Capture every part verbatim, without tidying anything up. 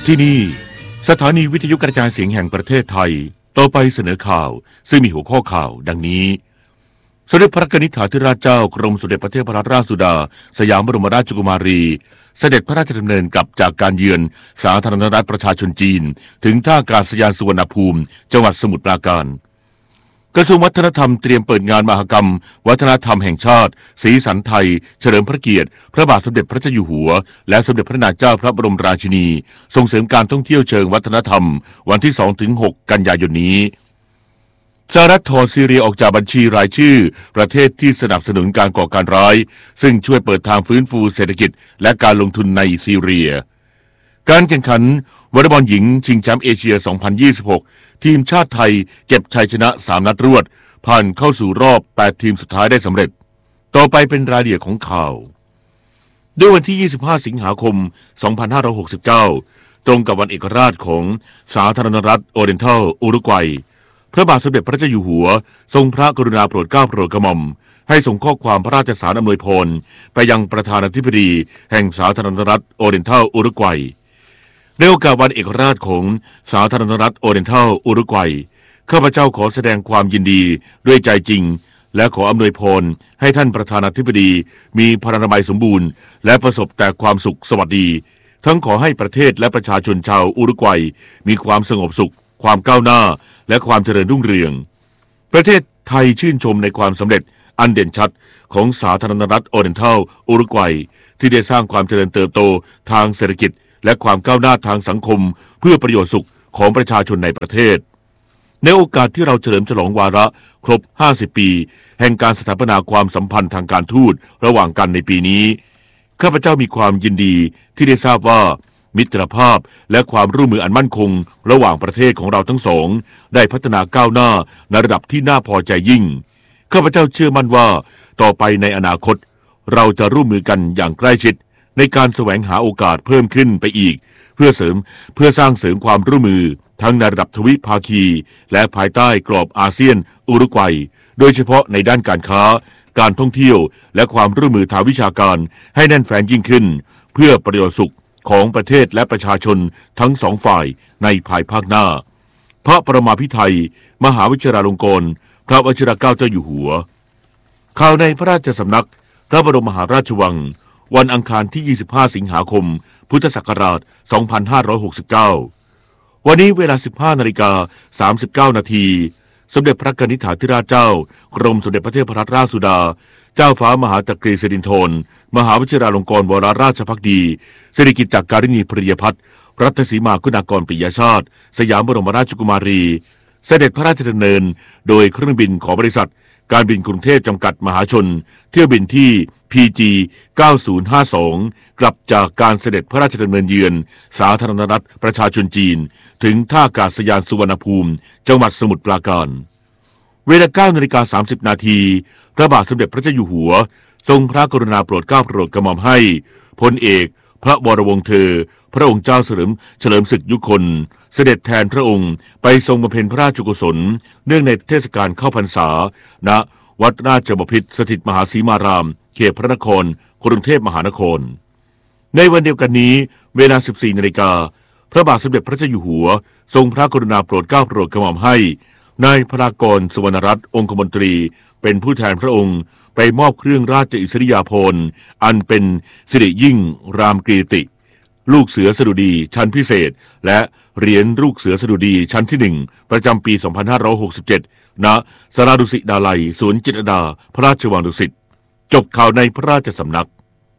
ที่นี่สถานีวิทยุกระจายเสียงแห่งประเทศไทยต่อไปเสนอข่าวซึ่งมีหัวข้อข่าวดังนี้สมเด็จพระกนิษฐาธิราชเจ้ากรมสมเด็จพระเทพรัตนราชสุดาสยามบรมราชกุมารีเสด็จพระราชดำเนินกลับจากการเยือนสาธารณรัฐประชาชนจีนถึงท่าอากาศยานสุวรรณภูมิจังหวัดสมุทรปราการกระทรวงวัฒนธรรมเตรียมเปิดงานมหกรรมวัฒนธรรมแห่งชาติสีสันไทยเฉลิมพระเกียรติพระบาทสมเด็จพระเจ้าอยู่หัวและสมเด็จพระนางเจ้าพระบรมราชินีส่งเสริมการท่องเที่ยวเชิงวัฒนธรรมวันที่ สองถึงหก กันยายนนี้สหรัฐถอนซีเรียออกจากบัญชีรายชื่อประเทศที่สนับสนุนการก่อการร้ายซึ่งช่วยเปิดทางฟื้นฟูเศรษฐกิจและการลงทุนในซีเรียการแข่งขันวอลเลย์บอลหญิงชิงแชมป์เอเชีย สองพันยี่สิบหก ทีมชาติไทยเก็บชัยชนะสามนัดรวดผ่านเข้าสู่รอบแปดทีมสุดท้ายได้สำเร็จต่อไปเป็นรายละเอียดของข่าวด้วยวันที่ยี่สิบห้าสิงหาคมสองพันห้าร้อยหกสิบเก้าตรงกับวันเอกราชของสาธารณรัฐโอเรนทัลอุรุกวัยพระบาทสมเด็จพระเจ้าอยู่หัวทรงพระกรุณาโปรดเกล้าโปรดกระหม่อมให้ส่งข้อความพระราชสารอำนวยพรไปยังประธานาธิบดีแห่งสาธารณรัฐโอเรนทัลอุรุกวัยในโอกาสวันเอกราชของสาธารณรัฐโอเรนทัลอุรุกวัยข้าพเจ้าขอแสดงความยินดีด้วยใจจริงและขออำนวยพรให้ท่านประธานาธิบดีมีพลานามัยสมบูรณ์และประสบแต่ความสุขสวัสดีทั้งขอให้ประเทศและประชาชนชาวอุรุกวัยมีความสงบสุขความก้าวหน้าและความเจริญรุ่งเรืองประเทศไทยชื่นชมในความสำเร็จอันเด่นชัดของสาธารณรัฐโอเรนทัลอุรุกวัยที่ได้สร้างความเจริญเติบโตทางเศรษฐกิจและความก้าวหน้าทางสังคมเพื่อประโยชน์สุขของประชาชนในประเทศในโอกาสที่เราเฉลิมฉลองวาระครบห้าสิบปีแห่งการสถาปนาความสัมพันธ์ทางการทูตระหว่างกันในปีนี้ข้าพเจ้ามีความยินดีที่ได้ทราบว่ามิตรภาพและความร่วมมืออันมั่นคงระหว่างประเทศของเราทั้งสองได้พัฒนาก้าวหน้าในระดับที่น่าพอใจยิ่งข้าพเจ้าเชื่อมั่นว่าต่อไปในอนาคตเราจะร่วมมือกันอย่างใกล้ชิดในการแสวงหาโอกาสเพิ่มขึ้นไปอีกเพื่อเสริมเพื่อสร้างเสริมความร่วมมือทั้งในระดับทวิภาคีและภายใต้กรอบอาเซียนอุรุกวัยโดยเฉพาะในด้านการค้าการท่องเที่ยวและความร่วมมือทางวิชาการให้แน่นแฟ้นยิ่งขึ้นเพื่อประโยชน์สุขของประเทศและประชาชนทั้งสองฝ่ายในภายภาคหน้าพระประมาภิไธยมหาวิชิราลงกรณ์พระวชิรเกล้าเจ้าอยู่หัวข่าวในพระราชสำนักพระบรมมหาราชวังวันอังคารที่ยี่สิบห้าสิงหาคมพุทธศักราชสองพันห้าร้อยหกสิบเก้าวันนี้เวลา สิบห้านาฬิกาสามสิบเก้านาทีสมเด็จพระกนิษฐาธิราชเจ้ากรมสมเด็จพระเทพรัตนราชสุดาเจ้าฟ้ามหาจักรีสิรินธรมหาวชิราลงกรณ์วรราชภักดีสิริกิติ์จักริณีพริยพัฒน์รัตนสีมาคุณากรปิยชาติสยามบรมราชกุมารีเสด็จพระราชดำเนินโดยเครื่องบินของบริษัทการบินกรุงเทพจำกัดมหาชนเที่ยวบินที่ พี จี เก้าศูนย์ห้าสอง กลับจากการเสด็จพระราชดำเนินเยือนสาธารณรัฐประชาชนจีนถึงท่าอากาศยานสุวรรณภูมิจังหวัดสมุทรปราการเวลา เก้านาฬิกาสามสิบนาทีพระบาทสมเด็จพระเจ้าอยู่หัวทรงพระกรุณาโปรดเกล้าโปรดกระหม่อมให้พลเอกพระวรวงศ์เธอพระองค์เจ้าเฉลิมเฉลิมศึกยุคนเสด็จแทนพระองค์ไปทรงบำเพ็ญพระราชกุศลเนื่องในเทศกาลเข้าพรรษาณวัดราชบพิตรสถิตมหาสีมารามเขตพระนครกรุงเทพมหานครในวันเดียวกันนี้เวลา สิบสี่นาฬิกาพระบาทสมเด็จพระเจ้าอยู่หัวทรงพระกรุณาโปรดเกล้าโปรดกระหม่อมให้นายพลากรสุวรรณรัตน์องคมนตรีเป็นผู้แทนพระองค์ไปมอบเครื่องราชอิสริยาภรณ์อันเป็นสิริยิ่งรามกีรติลูกเสือสดุดีชั้นพิเศษและเหรียญลูกเสือสดุดีชั้นที่หนึ่งประจำปีสองพันห้าร้อยหกสิบเจ็ดณสาราดุสิตดาลัยสวนจิตรลดาพระราชวังดุสิตจบข่าวในพระราชสำนัก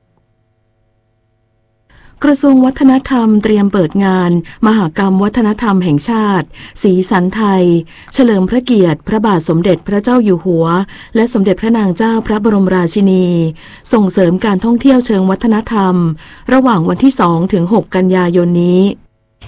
กระทรวงวัฒนธรรมเตรียมเปิดงานมหกรรมวัฒนธรรมแห่งชาติสีสันไทยเฉลิมพระเกียรติพระบาทสมเด็จพระเจ้าอยู่หัวและสมเด็จพระนางเจ้าพระบรมราชินีส่งเสริมการท่องเที่ยวเชิงวัฒนธรรมระหว่างวันที่สองถึงหกกันยายนนี้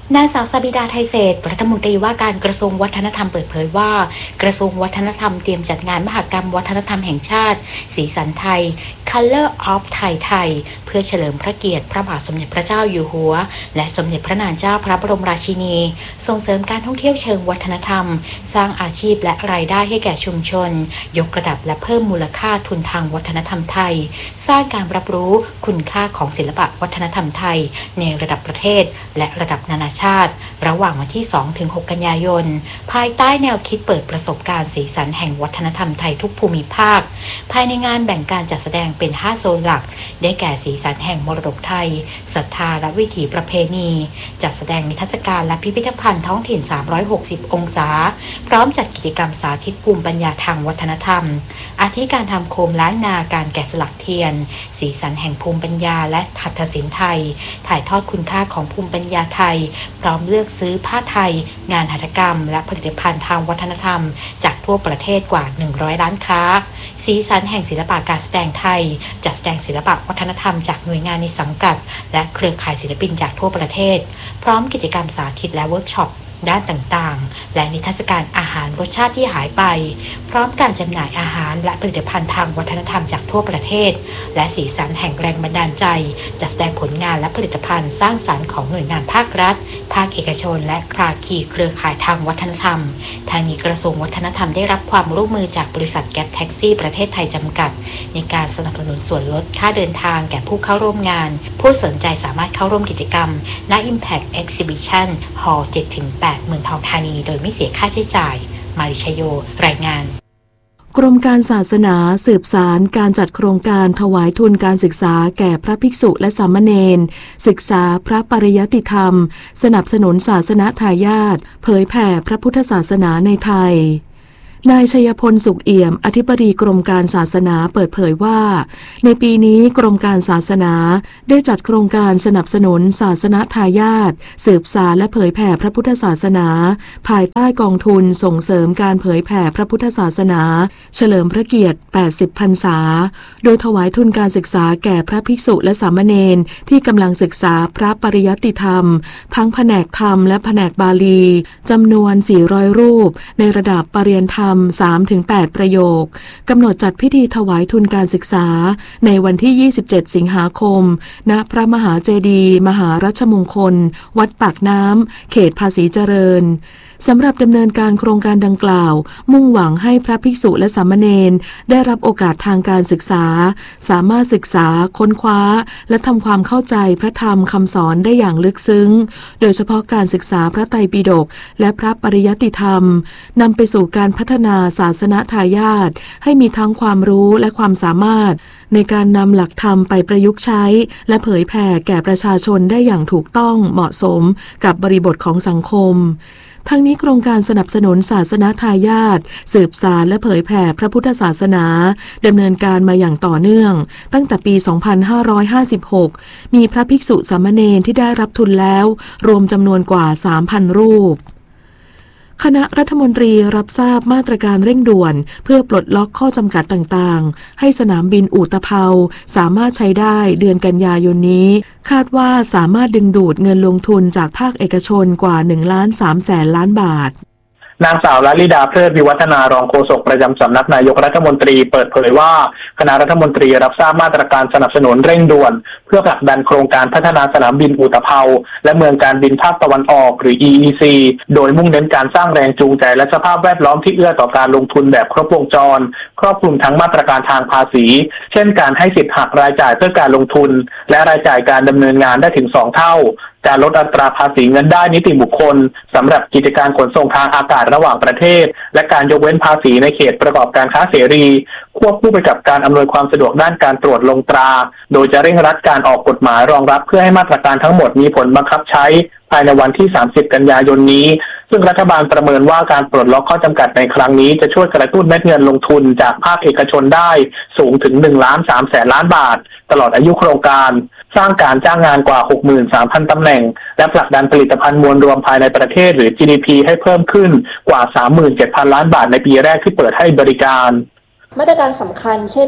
นางสาวสบิดาไทยเศรษฐ์รัฐมนตรีว่าการกระทรวงวัฒนธรรมเปิดเผยว่ากระทรวงวัฒนธรรมเตรียมจัดงานมหกรรมวัฒนธรรมแห่งชาติสีสันไทย Color of Thai ไทยเพื่อเฉลิมพระเกียรติพระบาทสมเด็จพระเจ้าอยู่หัวและสมเด็จพระนางเจ้าพระบรมราชินีส่งเสริมการท่องเที่ยวเชิงวัฒนธรรมสร้างอาชีพและรายได้ให้แก่ชุมชนยกระดับและเพิ่มมูลค่าทุนทางวัฒนธรรมไทยสร้างการรับรู้คุณค่าของศิลปะวัฒนธรรมไทยในระดับประเทศและระดับนานาชาติระหว่างวันที่ สองถึงหก กันยายนภายใต้แนวคิดเปิดประสบการณ์สีสันแห่งวัฒนธรรมไทยทุกภูมิภาคภายในงานแบ่งการจัดแสดงเป็นห้าโซนหลักได้แก่สีสันแห่งมรดกไทยศรัทธาและวิถีประเพณีจัดแสดงนิทรรศการและพิพิธภัณฑ์ท้องถิ่นสามร้อยหกสิบองศาพร้อมจัดกิจกรรมสาธิตภูมิปัญญาทางวัฒนธรรมอาทิการทำโคมล้านนาการแกะสลักเทียนสีสันแห่งภูมิปัญญาและหัตถศิลป์ไทยถ่ายทอดคุณค่าของภูมิปัญญาไทยพร้อมเลือกซื้อผ้าไทยงานหัตถกรรมและผลิตภัณฑ์ทางวัฒนธรรมจากทั่วประเทศกว่าหนึ่งร้อยร้านค้าสีสันแห่งศิลปะการแสดงไทยจัดแสดงศิลปะวัฒนธรรมจากหน่วยงานในสังกัดและเครือข่ายศิลปินจากทั่วประเทศพร้อมกิจกรรมสาธิตและเวิร์กช็อปด้านต่างๆและนิทรรศการอาหารรสชาติที่หายไปพร้อมการจำหน่ายอาหารและผลิตภัณฑ์ทางวัฒนธรรมจากทั่วประเทศและสีสันแห่งแรงบันดาลใจจัดแสดงผลงานและผลิตภัณฑ์สร้างสรรค์ของหน่วยงานภาครัฐภาคเอกชนและภาคีเครือข่ายทางวัฒนธรรมทางนี้กระทรวงวัฒนธรรมได้รับความร่วมมือจากบริษัทแก๊ปแท็กซี่ประเทศไทยจำกัดในการสนับสนุนส่วนลดค่าเดินทางแก่ผู้เข้าร่วมงานผู้สนใจสามารถเข้าร่วมกิจกรรมณ Impact Exhibition Hall เจ็ดถึงแปด เมืองทองธานีโดยไม่เสียค่าใช้จ่ายมาริชโยรายงานกรมการศาสนาสืบสารการจัดโครงการถวายทุนการศึกษาแก่พระภิกษุและสามเณรศึกษาพระปริยัติธรรมสนับสนุนศาสนทายาทเผยแผ่พระพุทธศาสนาในไทยนายชัยพลสุขเอี่ยมอธิบดีกรมการศาสนาเปิดเผยว่าในปีนี้กรมการศาสนาได้จัดโครงการสนับสนุนศาสนทายาทสืบสานและเผยแผ่พระพุทธศาสนาภายใต้กองทุนส่งเสริมการเผยแผ่พระพุทธศาสนาเฉลิมพระเกียรติแปดสิบพรรษาโดยถวายทุนการศึกษาแก่พระภิกษุและสามเณรที่กำลังศึกษาพระปริยัติธรรมทั้งแผนกธรรมและแผนกบาลีจำนวนสี่ร้อยรูปในระดับปริญญาธรรม สามถึงแปด ประโยคกำหนดจัดพิธีถวายทุนการศึกษาในวันที่ยี่สิบเจ็ดสิงหาคมณพระมหาเจดีย์มหารัชมงคลวัดปากน้ำเขตภาษีเจริญสำหรับดำเนินการโครงการดังกล่าวมุ่งหวังให้พระภิกษุและสามเณรได้รับโอกาสทางการศึกษาสามารถศึกษาค้นคว้าและทำความเข้าใจพระธรรมคำสอนได้อย่างลึกซึ้งโดยเฉพาะการศึกษาพระไตรปิฎกและพระปริยัติธรรมนำไปสู่การพัฒนาศาสนทายาทให้มีทั้งความรู้และความสามารถในการนำหลักธรรมไปประยุกต์ใช้และเผยแผ่แก่ประชาชนได้อย่างถูกต้องเหมาะสมกับบริบทของสังคมทั้งนี้โครงการสนับสนุนศาสนทายาทสืบสานและเผยแผ่พระพุทธศาสนาดำเนินการมาอย่างต่อเนื่องตั้งแต่ปี สองพันห้าร้อยห้าสิบหก มีพระภิกษุสามเณรที่ได้รับทุนแล้วรวมจำนวนกว่า สามพัน รูปคณะรัฐมนตรีรับทราบมาตรการเร่งด่วนเพื่อปลดล็อกข้อจำกัดต่างๆให้สนามบินอู่ตะเภาสามารถใช้ได้เดือนกันยายนนี้คาดว่าสามารถดึงดูดเงินลงทุนจากภาคเอกชนกว่า หนึ่งล้านสามแสนล้านบาทนางสาวลลิดาเพลิดวิวัฒนารองโฆษกประจำสำนักนายกรัฐมนตรีเปิดเผยว่าคณะรัฐมนตรีรับทราบมาตรการสนับสนุนเร่งด่วนเพื่อผลักดันโครงการพัฒนาสนามบินอู่ตะเภาและเมืองการบินภาคตะวันออกหรือ อี อี ซี โดยมุ่งเน้นการสร้างแรงจูงใจและสภาพแวดล้อมที่เอื้อต่อการลงทุนแบบครบวงจรครอบคลุมทั้งมาตรการทางภาษีเช่นการให้สิทธิ์หักรายจ่ายเพื่อการลงทุนและรายจ่ายการดำเนินงานได้ถึงสองเท่าการลดอัตราภาษีเงินได้นิติบุคคลสำหรับกิจการขนส่งทางอากาศระหว่างประเทศและการยกเว้นภาษีในเขตประกอบการค้าเสรีควบคู่ไปกับการอำนวยความสะดวกด้านการตรวจลงตราโดยจะเร่งรัดการออกกฎหมายรองรับเพื่อให้มาตรการทั้งหมดมีผลบังคับใช้ภายในวันที่สามสิบกันยายนนี้ซึ่งรัฐบาลประเมินว่าการปลดล็อกข้อจำกัดในครั้งนี้จะช่วยกระตุ้นเม็ดเงินลงทุนจากภาคเอกชนได้สูงถึง หนึ่งล้านสามแสนล้านบาทตลอดอายุโครงการสร้างการจ้างงานกว่า หกหมื่นสามพัน ตำแหน่งและผลักดันผลิตภัณฑ์มวลรวมภายในประเทศหรือ จี ดี พี ให้เพิ่มขึ้นกว่า สามหมื่นเจ็ดพัน ล้านบาทในปีแรกที่เปิดให้บริการมาตรการสำคัญเช่น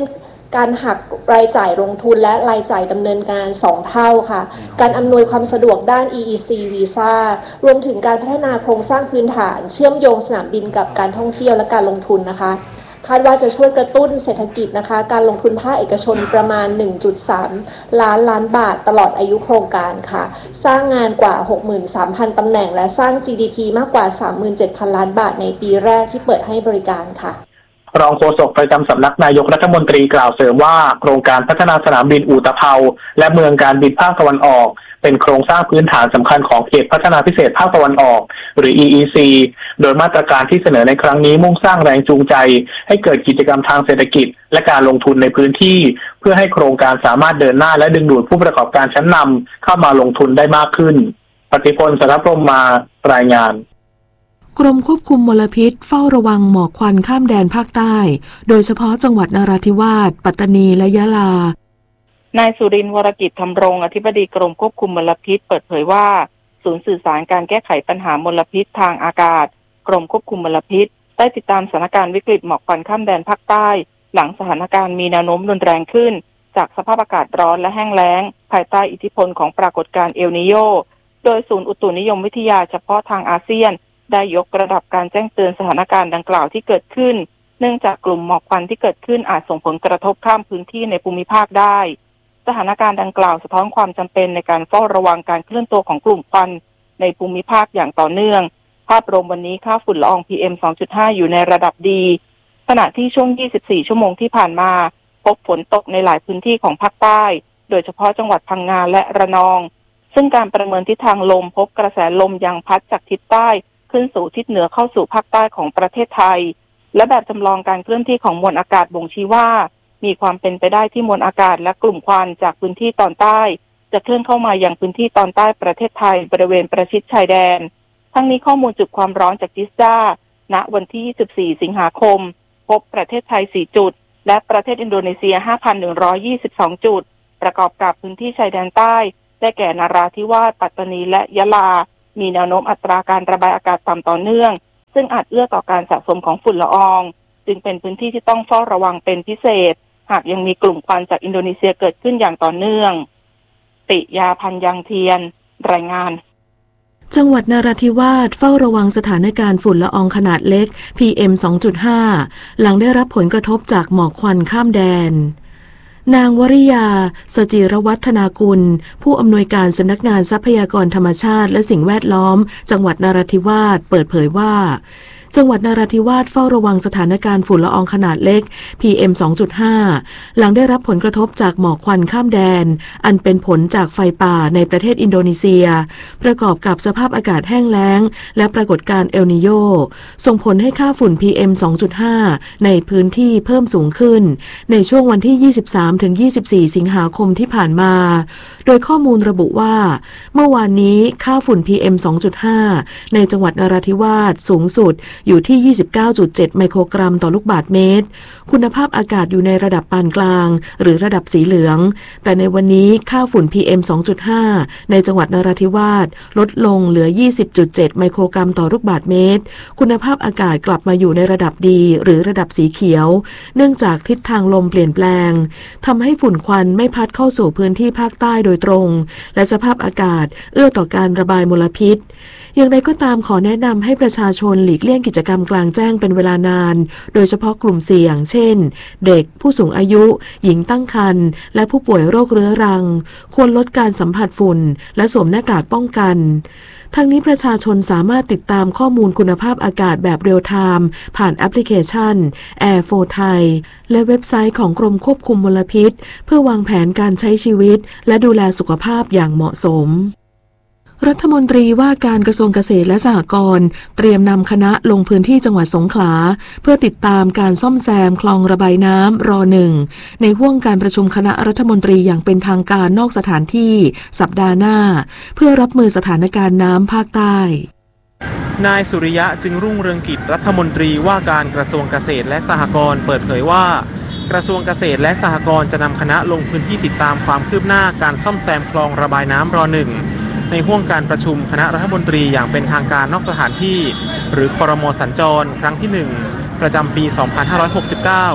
การหักรายจ่ายลงทุนและรายจ่ายดำเนินการสองเท่าค่ะการอำนวยความสะดวกด้าน อี อี ซี Visa รวมถึงการพัฒนาโครงสร้างพื้นฐานเชื่อมโยงสนามบินกับการท่องเที่ยวและการลงทุนนะคะคาดว่าจะช่วยกระตุ้นเศรษฐกิจนะคะการลงทุนภาคเอกชนประมาณ หนึ่งจุดสาม ล้านล้านบาทตลอดอายุโครงการค่ะสร้างงานกว่า หกหมื่นสามพัน ตำแหน่งและสร้าง จี ดี พี มากกว่า สามหมื่นเจ็ดพัน ล้านบาทในปีแรกที่เปิดให้บริการค่ะรองโฆษกประจำสำนักนายกรัฐมนตรีกล่าวเสริมว่าโครงการพัฒนาสนามบินอู่ตะเภาและเมืองการบินภาคตะวันออกเป็นโครงสร้างพื้นฐานสำคัญของเขตพัฒนาพิเศษภาคตะวันออกหรือ อี อี ซี โดยมาตรการที่เสนอในครั้งนี้มุ่งสร้างแรงจูงใจให้เกิดกิจกรรมทางเศรษฐกิจและการลงทุนในพื้นที่เพื่อให้โครงการสามารถเดินหน้าและดึงดูดผู้ประกอบการชั้นนำเข้ามาลงทุนได้มากขึ้นปฏิพล สรพรหมมารายงานกรมควบคุมมลพิษเฝ้าระวังหมอกควันข้ามแดนภาคใต้โดยเฉพาะจังหวัดนราธิวาสปัตตานีและยะลานายสุรินทร์วรกิจธำรงอธิบดีกรมควบคุมมลพิษเปิดเผยว่าศูนย์สื่อสารการแก้ไขปัญหามลพิษทางอากาศกรมควบคุมมลพิษได้ติดตามสถานการณ์วิกฤตหมอกควันข้ามแดนภาคใต้หลังสถานการณ์มีแนวโน้มรุนแรงขึ้นจากสภาพอากาศร้อนและแห้งแล้งภายใต้อิทธิพลของปรากฏการณ์เอลนีโญโดยศูนย์อุตุนิยมวิทยาเฉพาะทางอาเซียนได้ยกระดับการแจ้งเตือนสถานการณ์ดังกล่าวที่เกิดขึ้นเนื่องจากกลุ่มหมอกควันที่เกิดขึ้นอาจส่งผลกระทบข้ามพื้นที่ในภูมิภาคได้สถานการณ์ดังกล่าวสะท้อนความจำเป็นในการเฝ้าระวังการเคลื่อนตัวของกลุ่มควันในภูมิภาคอย่างต่อเนื่องภาพรวมวันนี้ค่าฝุ่นละออง พี เอ็ม สองจุดห้า อยู่ในระดับดีขณะที่ช่วงยี่สิบสี่ชั่วโมงที่ผ่านมาพบฝนตกในหลายพื้นที่ของภาคใต้โดยเฉพาะจังหวัดพังงาและระนองซึ่งการประเมินทิศทางลมพบกระแสลมยังพัดจากทิศใต้ขึ้นสู่ทิศเหนือเข้าสู่ภาคใต้ของประเทศไทยและแบบจำลองการเคลื่อนที่ของมวลอากาศบ่งชี้ว่ามีความเป็นไปได้ที่มวลอากาศและกลุ่มควันจากพื้นที่ตอนใต้จะเคลื่อนเข้ามายังพื้นที่ตอนใต้ประเทศไทยบริเวณประชิดชายแดนทั้งนี้ข้อมูลจุดความร้อนจากจิสดาณวันที่ยี่สิบสี่สิงหาคมพบประเทศไทยสี่จุดและประเทศอินโดนีเซีย ห้าพันหนึ่งร้อยยี่สิบสอง จุดประกอบกับพื้นที่ชายแดนใต้ได้แก่นราธิวาสปัตตานีและยะลามีแนวโน้มอัตราการระบายอากาศต่ำต่อเนื่องซึ่งอาจเอื้อต่อการสะสมของฝุ่นละอองจึงเป็นพื้นที่ที่ต้องเฝ้าระวังเป็นพิเศษหากยังมีกลุ่มควันจากอินโดนีเซียเกิดขึ้นอย่างต่อเนื่องปิยาพันธ์ยังเทียนรายงานจังหวัดนราธิวาสเฝ้าระวังสถานการณ์ฝุ่นละอองขนาดเล็ก พี เอ็ม สองจุดห้า หลังได้รับผลกระทบจากหมอกควันข้ามแดนนางวริยาสจิรวัฒนากุลผู้อำนวยการสำนักงานทรัพยากรธรรมชาติและสิ่งแวดล้อมจังหวัดนราธิวาสเปิดเผยว่าจังหวัดนราธิวาสเฝ้าระวังสถานการณ์ฝุ่นละอองขนาดเล็ก พี เอ็ม สองจุดห้า หลังได้รับผลกระทบจากหมอกควันข้ามแดนอันเป็นผลจากไฟป่าในประเทศอินโดนีเซียประกอบกับสภาพอากาศแห้งแล้งและปรากฏการณ์เอลนีโญส่งผลให้ค่าฝุ่น พี เอ็ม สองจุดห้า ในพื้นที่เพิ่มสูงขึ้นในช่วงวันที่ ยี่สิบสามถึงยี่สิบสี่ สิงหาคมที่ผ่านมาโดยข้อมูลระบุว่าเมื่อวานนี้ค่าฝุ่น พี เอ็ม สองจุดห้า ในจังหวัดนราธิวาสสูงสุดอยู่ที่ ยี่สิบเก้าจุดเจ็ด ไมโครกรัมต่อลูกบาศก์เมตรคุณภาพอากาศอยู่ในระดับปานกลางหรือระดับสีเหลืองแต่ในวันนี้ค่าฝุ่น พี เอ็ม สองจุดห้า ในจังหวัดนราธิวาสลดลงเหลือ ยี่สิบจุดเจ็ด ไมโครกรัมต่อลูกบาศก์เมตรคุณภาพอากาศกลับมาอยู่ในระดับดีหรือระดับสีเขียวเนื่องจากทิศทางลมเปลี่ยนแปลงทำให้ฝุ่นควันไม่พัดเข้าสู่พื้นที่ภาคใต้โดยตรงและสภาพอากาศเอื้อต่อการระบายมลพิษอย่างไรก็ตามขอแนะนำให้ประชาชนหลีกเลี่ยงกิจกรรมกลางแจ้งเป็นเวลานานโดยเฉพาะกลุ่มเสี่ยงเช่นเด็กผู้สูงอายุหญิงตั้งครรภ์และผู้ป่วยโรคเรื้อรังควรลดการสัมผัสฝุ่นและสวมหน้ากากป้องกันทั้งนี้ประชาชนสามารถติดตามข้อมูลคุณภาพอากาศแบบเรียลไทม์ผ่านแอปพลิเคชัน Air โฟร์ Thai และเว็บไซต์ของกรมควบคุมมลพิษเพื่อวางแผนการใช้ชีวิตและดูแลสุขภาพอย่างเหมาะสมรัฐมนตรีว่าการกระทรวงเกษตรและสหกรณ์เตรียมนำคณะลงพื้นที่จังหวัดสงขลาเพื่อติดตามการซ่อมแซมคลองระบายน้ำรอหนึ่งในห้วงการประชุมคณะรัฐมนตรีอย่างเป็นทางการนอกสถานที่สัปดาห์หน้าเพื่อรับมือสถานการณ์น้ำภาคใต้นายสุริยะจึงรุ่งเรืองกิจรัฐมนตรีว่าการกระทรวงเกษตรและสหกรณ์เปิดเผยว่ากระทรวงเกษตรและสหกรณ์จะนำคณะลงพื้นที่ติดตามความคืบหน้าการซ่อมแซมคลองระบายน้ำรอหนึ่งในห้วงการประชุมคณะรัฐมนตรีอย่างเป็นทางการนอกสถานที่หรือครม.สัญจรครั้งที่หนึ่งประจำปี สองพันห้าร้อยหกสิบเก้า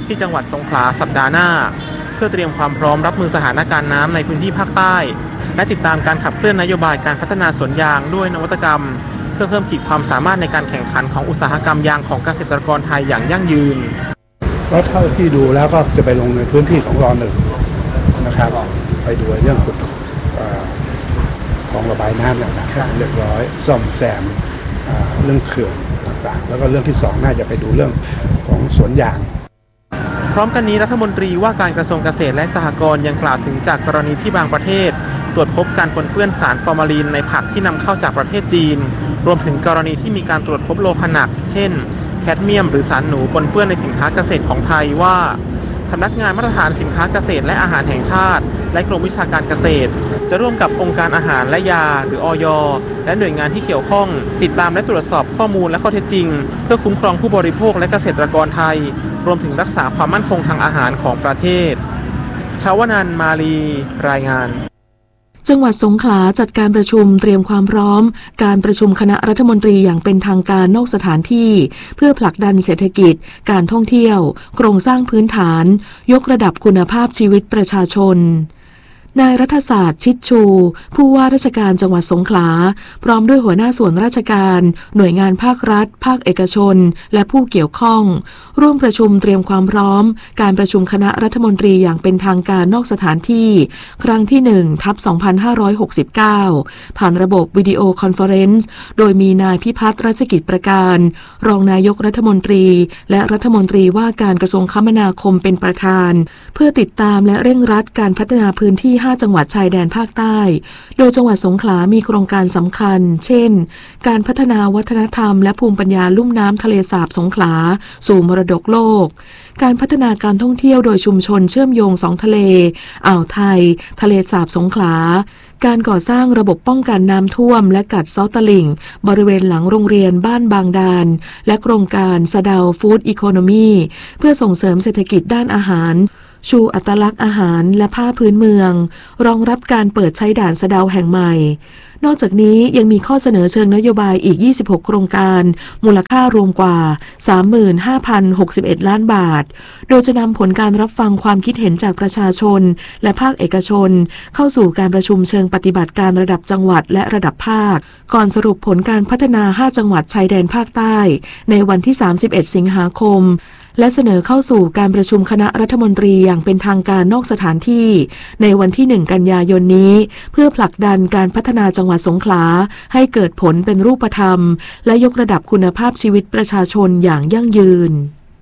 ที่จังหวัดสงขลาสัปดาห์หน้าเพื่อเตรียมความพร้อมรับมือสถานการณ์น้ำในพื้นที่ภาคใต้และติดตามการขับเคลื่อนนโยบายการพัฒนาสวนยางด้วยนวัตกรรมเพื่อเพิ่มขีดความสามารถในการแข่งขันของอุตสาหกรรมยางของเกษตรกรไทยอย่างยั่งยืนเพราะเท่าที่ดูแล้วก็จะไปลงในพื้นที่ของรอหนึ่งนะครับไปดูเรื่องขุดของระบายน้ำต่างๆเรียบร้อยซ่อมแซมเรื่องเขื่อนต่างๆแล้วก็เรื่องที่สองน่าจะไปดูเรื่องของสวนยางพร้อมกันนี้รัฐมนตรีว่าการกระทรวงเกษตรและสหกรณ์ยังกล่าวถึงจากกรณีที่บางประเทศตรวจพบการปนเปื้อนสารฟอร์มาลีนในผักที่นำเข้าจากประเทศจีนรวมถึงกรณีที่มีการตรวจพบโลหะหนักเช่นแคดเมียมหรือสารหนูปนเปื้อนในสินค้าเกษตรของไทยว่าสำนักงานมาตรฐานสินค้าเกษตรและอาหารแห่งชาติและกรมวิชาการเกษตรจะร่วมกับองค์การอาหารและยาหรืออย.และหน่วยงานที่เกี่ยวข้องติดตามและตรวจสอบข้อมูลและข้อเท็จจริงเพื่อคุ้มครองผู้บริโภคและเกษตรกรไทยรวมถึงรักษาความมั่นคงทางอาหารของประเทศชาวนันท์มาลีรายงานจังหวัดสงขลาจัดการประชุมเตรียมความพร้อมการประชุมคณะรัฐมนตรีอย่างเป็นทางการนอกสถานที่เพื่อผลักดันเศรษฐกิจการท่องเที่ยวโครงสร้างพื้นฐานยกระดับคุณภาพชีวิตประชาชนนายรัฐศาสตร์ชิดชูผู้ว่าราชการจังหวัดสงขลาพร้อมด้วยหัวหน้าส่วนราชการหน่วยงานภาครัฐภาคเอกชนและผู้เกี่ยวข้องร่วมประชุมเตรียมความพร้อมการประชุมคณะรัฐมนตรีอย่างเป็นทางการนอกสถานที่ครั้งที่หนึ่งทับสองพันห้าร้อยหกสิบเก้าผ่านระบบวิดีโอคอนเฟอเรนซ์โดยมีนายพิพัฒน์รัชกิจประการรองนายกรัฐมนตรีและรัฐมนตรีว่าการกระทรวงคมนาคมเป็นประธานเพื่อติดตามและเร่งรัดการพัฒนาพื้นที่ห้าจังหวัดชายแดนภาคใต้โดยจังหวัดสงขลามีโครงการสำคัญเช่นการพัฒนาวัฒนธรรมและภูมิปัญญาลุ่มน้ำทะเลสาบสงขลาสู่มรดกโลกการพัฒนาการท่องเที่ยวโดยชุมชนเชื่อมโยงสองทะเลอ่าวไทยทะเลสาบสงขลาการก่อสร้างระบบป้องกันน้ำท่วมและกัดเซาะตลิ่งบริเวณหลังโรงเรียนบ้านบางดานและโครงการสะเดาฟู้ดอีโคโนมีเพื่อส่งเสริมเศรษฐกิจด้านอาหารชูอัตลักษณ์อาหารและผ้าพื้นเมืองรองรับการเปิดใช้ด่านสะเดาแห่งใหม่นอกจากนี้ยังมีข้อเสนอเชิงนโยบายอีกยี่สิบหกโครงการมูลค่ารวมกว่า สามหมื่นห้าพันหกสิบเอ็ด ล้านบาทโดยจะนำผลการรับฟังความคิดเห็นจากประชาชนและภาคเอกชนเข้าสู่การประชุมเชิงปฏิบัติการระดับจังหวัดและระดับภาคก่อนสรุปผลการพัฒนาห้าจังหวัดชายแดนภาคใต้ในวันที่สามสิบเอ็ดสิงหาคมและเสนอเข้าสู่การประชุมคณะรัฐมนตรีอย่างเป็นทางการนอกสถานที่ในวันที่หนึ่งกันยายนนี้เพื่อผลักดันการพัฒนาจังหวัดสงขลาให้เกิดผลเป็นรูปธรรมและยกระดับคุณภาพชีวิตประชาชนอย่างยั่งยืน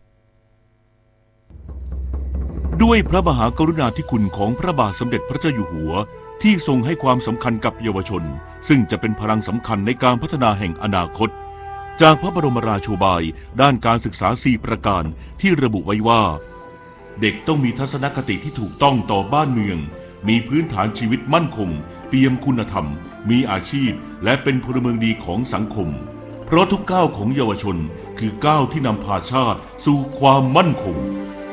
ด้วยพระมหากรุณาธิคุณของพระบาทสมเด็จพระเจ้าอยู่หัวที่ทรงให้ความสำคัญกับเยาวชนซึ่งจะเป็นพลังสำคัญในการพัฒนาแห่งอนาคตจากพระบรมราโชบายด้านการศึกษาสี่ประการที่ระบุไว้ว่าเด็กต้องมีทัศนคติที่ถูกต้องต่อบ้านเมืองมีพื้นฐานชีวิตมั่นคงเปี่ยมคุณธรรมมีอาชีพและเป็นพลเมืองดีของสังคมเพราะทุกก้าวของเยาวชนคือก้าวที่นำพาชาติสู่ความมั่นคง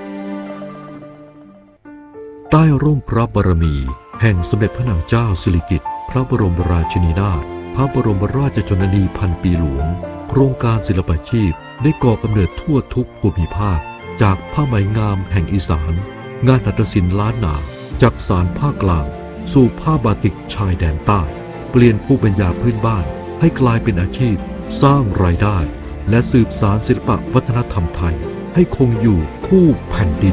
ใต้ร่มพระบารมีแห่งสมเด็จพระนางเจ้าสิริกิติ์พระบรมราชินีนาถพระบรมราชชนนีพันปีหลวงโครงการศิลปาชีพได้ก่อกำเนิดทั่วทุกภูมิภาคจากผ้าไหมงามแห่งอีสานงานหัตถศิลป์ล้านนาจากสารภาคกลางสู่ผ้าบาติกชายแดนใต้เปลี่ยนภูมิปัญญาพื้นบ้านให้กลายเป็นอาชีพสร้างรายได้และสืบสานศิลปวัฒนธรรมไทยให้คงอยู่คู่แผ่นดิน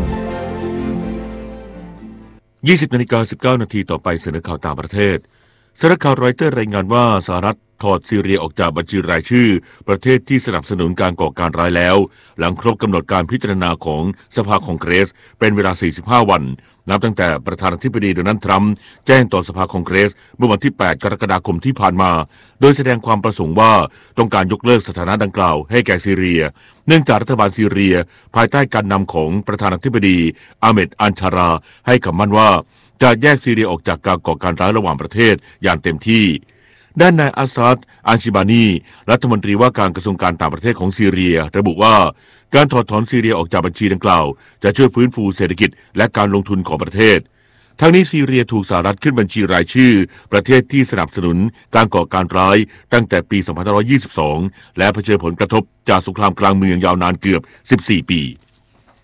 ยี่สิบนาฬิกาสิบเก้านาทีต่อไปเสนอข่าวต่างประเทศสำนักข่าวรอยเตอร์รายงานว่าสหรัฐถอดซีเรียออกจากบัญชีรายชื่อประเทศที่สนับสนุนการก่อการร้ายแล้วหลังครบกำหนดการพิจารณาของสภาคองเกรสเป็นเวลาสี่สิบห้าวันนับตั้งแต่ประธานาธิบดีโดนัลด์ทรัมป์แจ้งต่อสภาคองเกรสเมื่อวันที่แปดกรกฎาคมที่ผ่านมาโดยแสดงความประสงค์ว่าต้องการยกเลิกสถานะดังกล่าวให้แก่ซีเรียเนื่องจากรัฐบาลซีเรียภายใต้การนำของประธานาธิบดีอาเมดอันชาราให้คำมั่นว่าจะแยกซีเรียออกจากการก่อการร้ายระหว่างประเทศอย่างเต็มที่ด้านนายอาซาดอันชิบานีรัฐมนตรีว่าการกระทรวงการต่างประเทศของซีเรียระบุว่าการถอดถอนซีเรียออกจากบัญชีดังกล่าวจะช่วยฟื้นฟูเศรษฐกิจและการลงทุนของประเทศทั้งนี้ซีเรียถูกสหรัฐขึ้นบัญชีรายชื่อประเทศที่สนับสนุนการก่อการร้ายตั้งแต่ปีสองพันห้าร้อยยี่สิบสองและเผชิญผลกระทบจากสงครามกลางเมืองยาวนานเกือบสิบสี่ปี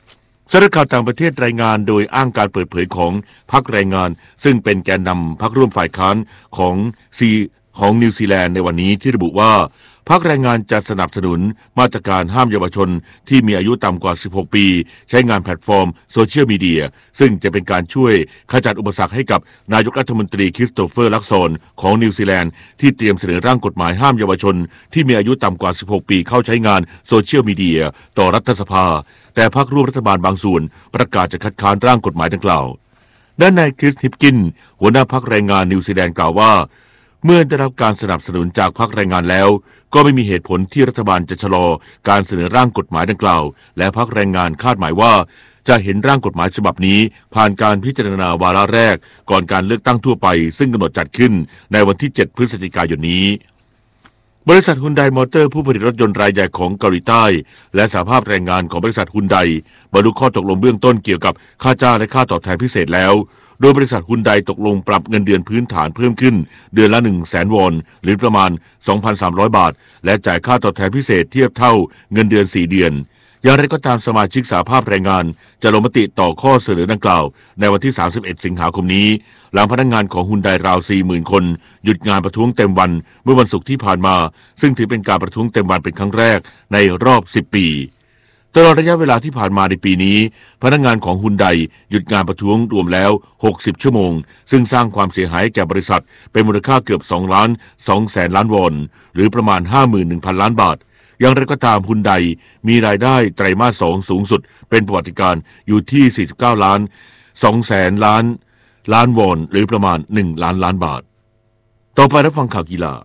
สำนักข่าวต่างประเทศรายงานโดยอ้างการเปิดเผยของพรรคแรงงานซึ่งเป็นแกนนำพรรคร่วมฝ่ายค้านของซีของนิวซีแลนด์ในวันนี้ที่ระบุว่าพรรคแรงงานจะสนับสนุนมาตรการห้ามเยาวชนที่มีอายุต่ำกว่าสิบหกปีใช้งานแพลตฟอร์มโซเชียลมีเดียซึ่งจะเป็นการช่วยขจัดอุปสรรคให้กับนายกรัฐมนตรีคริสโตเฟอร์ลักซอนของนิวซีแลนด์ที่เตรียมเสนอร่างกฎหมายห้ามเยาวชนที่มีอายุต่ำกว่าสิบหกปีเข้าใช้งานโซเชียลมีเดียต่อรัฐสภาแต่พรรคร่วมรัฐบาลบางส่วนประกาศจะคัดค้านร่างกฎหมายดังกล่าวด้านนายคริสฮิปกินหัวหน้าพรรคแรงงานนิวซีแลนด์กล่าวว่าเมื่อได้รับการสนับสนุนจากพรรคแรงงานแล้วก็ไม่มีเหตุผลที่รัฐบาลจะชะลอการเสนอร่างกฎหมายดังกล่าวและพรรคแรงงานคาดหมายว่าจะเห็นร่างกฎหมายฉบับนี้ผ่านการพิจารณาวาระแรกก่อนการเลือกตั้งทั่วไปซึ่งกำหนดจัดขึ้นในวันที่เจ็ดพฤศจิกายนนี้บริษัทฮุนไดมอเตอร์ผู้ผลิตรถยนต์รายใหญ่ของเกาหลีใต้และสหภาพแรงงานของบริษัทฮุนไดบรรลุข้อตกลงเบื้องต้นเกี่ยวกับค่าจ้างและค่าตอบแทนพิเศษแล้วโดยบริษัทฮุนไดตกลงปรับเงินเดือนพื้นฐานเพิ่มขึ้นเดือนละ หนึ่งแสน วอนหรือประมาณ สองพันสามร้อย บาทและจ่ายค่าตอบแทนพิเศษเทียบเท่าเงินเดือนสี่เดือนอย่างไรก็ตามสมาชิกสหภาพแรงงานจะลงมติต่อข้อเสนอดังกล่าวในวันที่สามสิบเอ็ดสิงหาคมนี้หลังพนักงานของฮุนไดราว สี่หมื่น คนหยุดงานประท้วงเต็มวันเมื่อวันศุกร์ที่ผ่านมาซึ่งถือเป็นการประท้วงเต็มวันเป็นครั้งแรกในรอบสิบปีตลอดระยะเวลาที่ผ่านมาในปีนี้พนักงานของฮุนไดหยุดงานประท้วงรวมแล้วหกสิบชั่วโมงซึ่งสร้างความเสียหายแก่บริษัทเป็นมูลค่าเกือบสองล้านสองแสนล้านวอนหรือประมาณ ห้าหมื่นหนึ่งพัน ล้านบาทอย่างไรก็ตามฮุนไดมีรายได้ไตรมาสสองสูงสุดเป็นประวัติการณ์อยู่ที่สี่สิบเก้าล้านสองแสนล้านล้านวอนหรือประมาณหนึ่งล้านล้านบาทต่อไปรับฟังข่าวกีฬา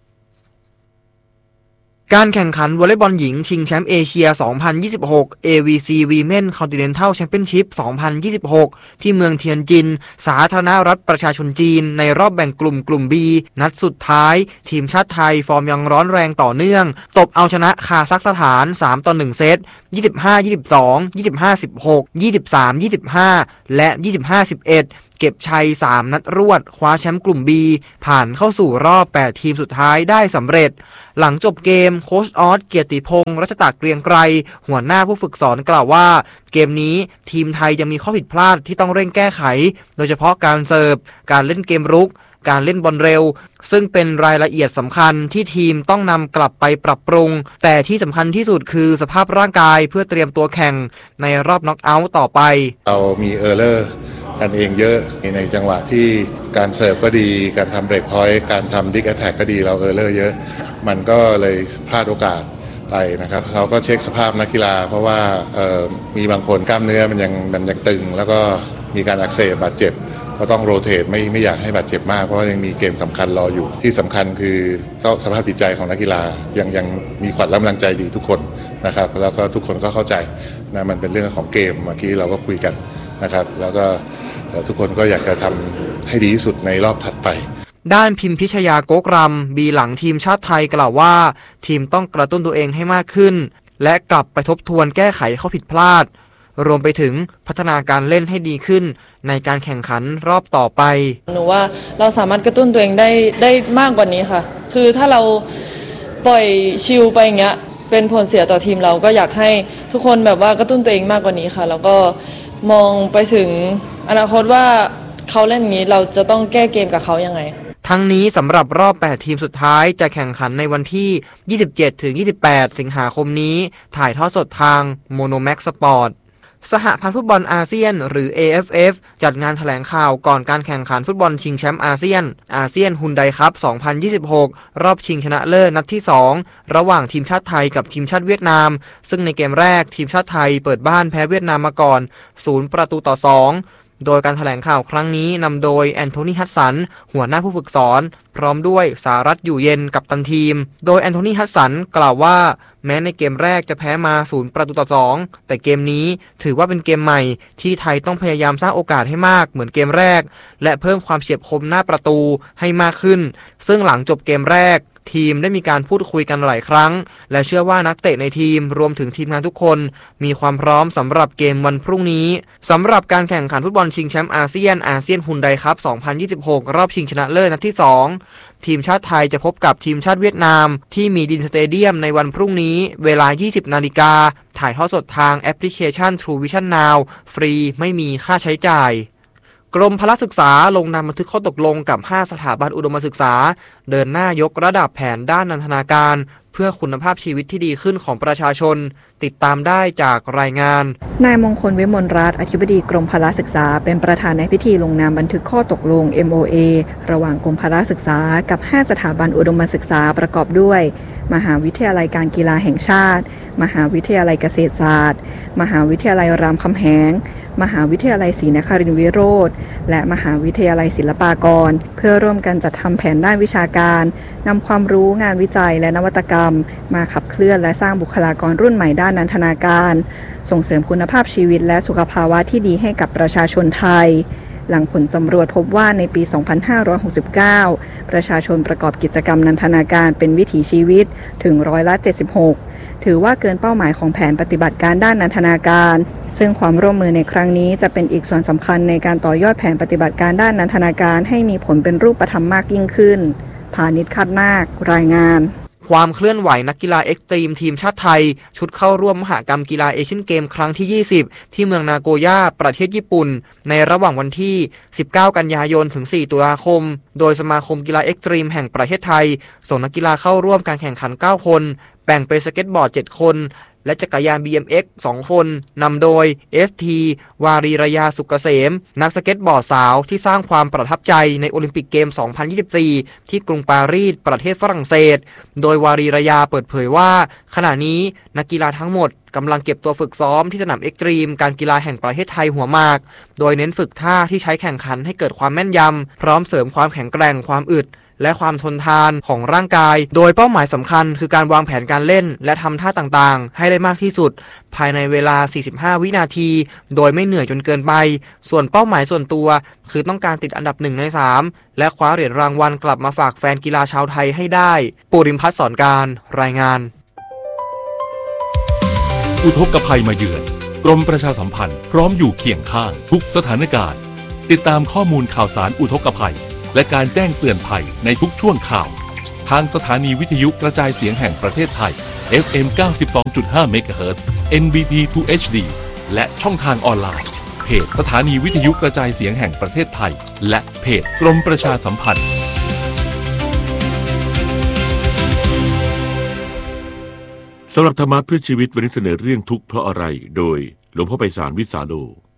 การแข่งขันวอลเลย์บอลหญิงชิงแชมป์เอเชีย สองพันยี่สิบหก เอ วี ซี Women Continental Championship สองพันยี่สิบหก ที่เมืองเทียนจินสาธารณรัฐประชาชนจีนในรอบแบ่งกลุ่มกลุ่ม B นัดสุดท้ายทีมชาติไทยฟอร์มยังร้อนแรงต่อเนื่องตบเอาชนะคาซัคสถาน สามต่อหนึ่ง เซต ยี่สิบห้า ยี่สิบสอง ยี่สิบห้า สิบหก ยี่สิบสาม ยี่สิบห้า และ ยี่สิบห้า สิบเอ็ดเก็บชัยสามนัดรวดคว้าแชมป์กลุ่ม B ผ่านเข้าสู่รอบแปดทีมสุดท้ายได้สำเร็จหลังจบเกมโค้ชออสเกียรติพงษ์รัชตากเกรียงไกรหัวหน้าผู้ฝึกสอนกล่าวว่าเกมนี้ทีมไทยยังมีข้อผิดพลาดที่ต้องเร่งแก้ไขโดยเฉพาะการเสิร์ฟการเล่นเกมรุกการเล่นบอลเร็วซึ่งเป็นรายละเอียดสำคัญที่ทีมต้องนำกลับไปปรับปรุงแต่ที่สำคัญที่สุดคือสภาพร่างกายเพื่อเตรียมตัวแข่งในรอบน็อกเอาท์ต่อไปเรามีเออร์เลอร์กันเองเยอะในจังหวะที่การเสิร์ฟก็ดีการทำเบรกพอยต์การทำดิกแอทแทกก็ดีเราเออร์เลอร์เยอะมันก็เลยพลาดโอกาสไปนะครับเราก็เช็คสภาพนักกีฬาเพราะว่ามีบางคนกล้ามเนื้อมันยังมันยังตึงแล้วก็มีการอักเสบบาดเจ็บก็ต้องโรเตทไม่ไม่อยากให้บาดเจ็บมากเพราะว่ายังมีเกมสำคัญรออยู่ที่สำคัญคือก็สภาพจิตใจของนักกีฬายังยังมีขวัญและกำลังใจดีทุกคนนะครับแล้วก็ทุกคนก็เข้าใจนะมันเป็นเรื่องของเกมเมื่อกี้เราก็คุยกันนะครับแล้วก็ทุกคนก็อยากจะทำให้ดีที่สุดในรอบถัดไปด้านพิมพิชยาโกกรำบีหลังทีมชาติไทยกล่าวว่าทีมต้องกระตุ้นตัวเองให้มากขึ้นและกลับไปทบทวนแก้ไขข้อผิดพลาดรวมไปถึงพัฒนาการเล่นให้ดีขึ้นในการแข่งขันรอบต่อไปหนูว่าเราสามารถกระตุ้นตัวเองได้ได้มากกว่านี้ค่ะคือถ้าเราปล่อยชิลไปอย่างเงี้ยเป็นผลเสียต่อทีมเราก็อยากให้ทุกคนแบบว่ากระตุ้นตัวเองมากกว่านี้ค่ะแล้วก็มองไปถึงอนาคตว่าเขาเล่นอย่างนี้เราจะต้องแก้เกมกับเขายังไงทั้งนี้สำหรับรอบแปดทีมสุดท้ายจะแข่งขันในวันที่ ยี่สิบเจ็ดถึงยี่สิบแปด สิงหาคมนี้ถ่ายทอดสดทาง Monomax Sport สหพันธ์ฟุตบอลอาเซียนหรือ เอ เอฟ เอฟ จัดงานแถลงข่าวก่อนการแข่งขันฟุตบอลชิงแชมป์อาเซียนอาเซียนฮุนไดคัพ สองพันยี่สิบหก รอบชิงชนะเลิศนัดที่สองระหว่างทีมชาติไทยกับทีมชาติเวียดนามซึ่งในเกมแรกทีมชาติไทยเปิดบ้านแพ้เวียดนามมาก่อนศูนย์ประตูต่อสองโดยการแถลงข่าวครั้งนี้นำโดยแอนโทนีฮัดสันหัวหน้าผู้ฝึกสอนพร้อมด้วยสารัตน์อยู่เย็นกัปตันทีมโดยแอนโทนีฮัดสันกล่าวว่าแม้ในเกมแรกจะแพ้มาศูนย์ประตูต่อสองแต่เกมนี้ถือว่าเป็นเกมใหม่ที่ไทยต้องพยายามสร้างโอกาสให้มากเหมือนเกมแรกและเพิ่มความเฉียบคมหน้าประตูให้มากขึ้นซึ่งหลังจบเกมแรกทีมได้มีการพูดคุยกันหลายครั้งและเชื่อว่านักเตะในทีมรวมถึงทีมงานทุกคนมีความพร้อมสำหรับเกมวันพรุ่งนี้สำหรับการแข่งขันฟุตบอลชิงแชมป์อาเซียนอาเซียนฮุนไดคัพสองพันยี่สิบหกรอบชิงชนะเลิศนัดที่สองทีมชาติไทยจะพบกับทีมชาติเวียดนามที่มีดินสเตเดียมในวันพรุ่งนี้เวลา ยี่สิบนาฬิกาถ่ายทอดสดทางแอปพลิเคชัน True Vision Now ฟรีไม่มีค่าใช้จ่ายกรมพละศึกษาลงนามบันทึกข้อตกลงกับห้าสถาบันอุดมศึกษาเดินหน้ายกระดับแผนด้านนันทนาการเพื่อคุณภาพชีวิตที่ดีขึ้นของประชาชนติดตามได้จากรายงานนายมงคลวิมลรัตน์อธิบดีกรมพละศึกษาเป็นประธานในพิธีลงนามบันทึกข้อตกลง เอ็ม โอ เอ ระหว่างกรมพละศึกษากับห้าสถาบันอุดมศึกษาประกอบด้วยมหาวิทยาลัยการกีฬาแห่งชาติมหาวิทยาลัยเกษตรศาสตร์มหาวิทยาลัยรามคำแหงมหาวิทยาลัยศรีนครินทรวิโรธและมหาวิทยาลัยศิลปากรเพื่อร่วมกันจัดทำแผนด้านวิชาการนำความรู้งานวิจัยและนวัตกรรมมาขับเคลื่อนและสร้างบุคลากรรุ่นใหม่ด้านนันทนาการส่งเสริมคุณภาพชีวิตและสุขภาวะที่ดีให้กับประชาชนไทยหลังผลสำรวจพบว่าในปี สองพันห้าร้อยหกสิบเก้า ประชาชนประกอบกิจกรรมนันทนาการเป็นวิถีชีวิตถึงร้อยละ เจ็ดสิบหกถือว่าเกินเป้าหมายของแผนปฏิบัติการด้านนันทนาการซึ่งความร่วมมือในครั้งนี้จะเป็นอีกส่วนสำคัญในการต่อยอดแผนปฏิบัติการด้านนันทนาการให้มีผลเป็นรูปธรรมมากยิ่งขึ้นพานิชคัดนาครายงานความเคลื่อนไหวนักกีฬาเอ็กซ์ตรีมทีมชาติไทยชุดเข้าร่วมมหกรรมกีฬาเอเชียนเกมครั้งที่ยี่สิบที่เมืองนาโกย่าประเทศญี่ปุ่นในระหว่างวันที่สิบเก้ากันยายนถึงสี่ตุลาคมโดยสมาคมกีฬาเอ็กซ์ตรีมแห่งประเทศไทยส่งนักกีฬาเข้าร่วมการแข่งขันเก้าคนแบ่งเป็นสเก็ตบอร์ดเจ็ดคนและจักรยาน บี เอ็ม เอ็กซ์ สองคนนำโดย เอส ที วารีรยาสุกเกษมนักสเก็ตบอร์ดสาวที่สร้างความประทับใจในโอลิมปิกเกม สองพันยี่สิบสี่ ที่กรุงปารีสประเทศฝรั่งเศสโดยวารีรยาเปิดเผยว่าขณะนี้นักกีฬาทั้งหมดกำลังเก็บตัวฝึกซ้อมที่สนามเอ็กซ์ตรีมการกีฬาแห่งประเทศไทยหัวหมากโดยเน้นฝึกท่าที่ใช้แข่งขันให้เกิดความแม่นยำพร้อมเสริมความแข็งแกร่งความอึดและความทนทานของร่างกายโดยเป้าหมายสำคัญคือการวางแผนการเล่นและทำท่าต่างๆให้ได้มากที่สุดภายในเวลาสี่สิบห้าวินาทีโดยไม่เหนื่อยจนเกินไปส่วนเป้าหมายส่วนตัวคือต้องการติดอันดับหนึ่งในสามและคว้าเหรียญรางวัลกลับมาฝากแฟนกีฬาชาวไทยให้ได้ปูริมพัฒน์สอนการรายงานอุทกภัยมาเยือนกรมประชาสัมพันธ์พร้อมอยู่เคียงข้างทุกสถานการณ์ติดตามข้อมูลข่าวสารอุทกภัยและการแจ้งเตือนภัยในทุกช่วงข่าวทางสถานีวิทยุกระจายเสียงแห่งประเทศไทย เอฟ เอ็ม เก้าสิบสองจุดห้า เมกะเฮิรตซ์ เอ็น บี ที ทู เอช ดี และช่องทางออนไลน์เพจสถานีวิทยุกระจายเสียงแห่งประเทศไทยและเพจกรมประชาสัมพันธ์สำหรับธรรมะเพื่อชีวิตวันนี้เสนอเรื่องทุกข์เพราะอะไรโดยหลวงพ่อไพศาลวิสาโล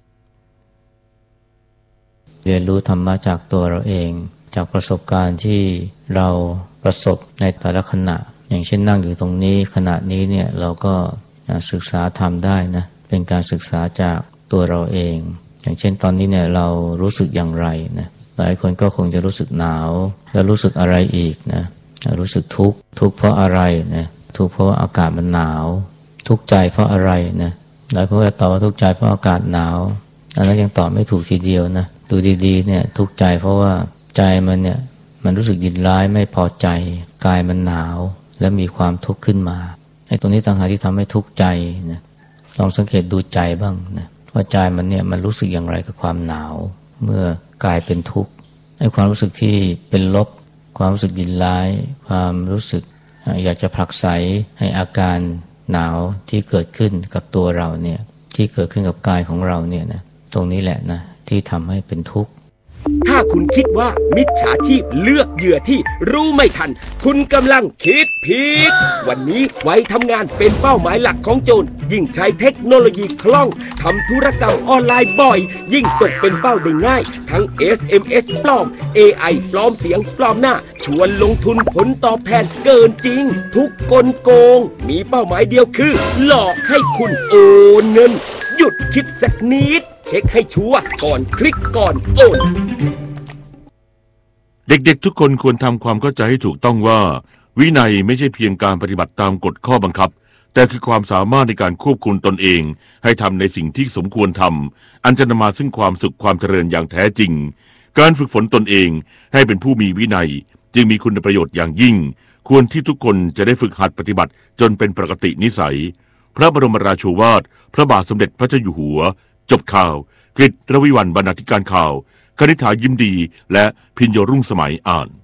เรียนรู้ธรรมะจากตัวเราเองจากประสบการณ์ที่เราประสบในแต่ละขณะอย่างเช่นนั่งอยู่ตรงนี้ขณะนี้เนี่ยเราก็ศึกษาธรรมได้นะเป็นการศึกษาจากตัวเราเองอย่างเช่นตอนนี้เนี่ยเรารู้สึกอย่างไรนะหลายคนก็คงจะรู้สึกหนาวแล้วรู้สึกอะไรอีกนะรู้สึกทุกข์ทุกข์เพราะอะไรนะทุกข์เพราะว่าอากาศมันหนาวทุกข์ใจเพราะอะไรนะหลายคนก็ตอบว่าทุกข์ใจเพราะอากาศหนาวอันนั้นยังตอบไม่ถูกทีเดียวนะดูดีๆเนี่ยทุกข์ใจเพราะว่าใจมันเนี่ยมันรู้สึกยินร้ายไม่พอใจกายมันหนาวและมีความทุกข์ขึ้นมาไอ้ตรงนี้ต่างหากที่ทำให้ทุกข์ใจนะลองสังเกตดูใจบ้างนะว่าใจมันเนี่ยมันรู้สึกอย่างไรกับความหนาวเมื่อกายเป็นทุกข์ไอ้ความรู้สึกที่เป็นลบความรู้สึกยินร้ายความรู้สึกอยากจะผลักไสให้อาการหนาวที่เกิดขึ้นกับตัวเราเนี่ยที่เกิดขึ้นกับกายของเราเนี่ยนะตรงนี้แหละนะที่ทำให้เป็นทุกข์ถ้าคุณคิดว่ามิจฉาชีพเลือกเหยื่อที่รู้ไม่ทันคุณกำลังคิดผิดวันนี้ไว้ทำงานเป็นเป้าหมายหลักของโจรยิ่งใช้เทคโนโลยีคล่องทำธุรกรรมออนไลน์บ่อยยิ่งตกเป็นเป้าได้ง่ายทั้ง เอส เอ็ม เอส ปลอม เอ ไอ ปลอมเสียงปลอมหน้าชวนลงทุนผลตอบแทนเกินจริงทุกกลโกงมีเป้าหมายเดียวคือหลอกให้คุณโอนเงินหยุดคิดสักนิดเช็คให้ชัวร์ก่อนคลิกก่อนโอนเด็กๆทุกคนควรทำความเข้าใจให้ถูกต้องว่าวินัยไม่ใช่เพียงการปฏิบัติตามกฎข้อบังคับแต่คือความสามารถในการควบคุมตนเองให้ทำในสิ่งที่สมควรทำอันจะนำมาซึ่งความสุขความเจริญอย่างแท้จริงการฝึกฝนตนเองให้เป็นผู้มีวินัยจึงมีคุณประโยชน์อย่างยิ่งควรที่ทุกคนจะได้ฝึกหัดปฏิบัติจนเป็นปกตินิสัยพระบรมราโชวาทพระบาทสมเด็จพระเจ้าอยู่หัวจบข่าวกฤษ ระวิวรรณ บรรณาธิการข่าวคณิษฐายิ้มดีและพิญโยรุ่งสมัยอ่าน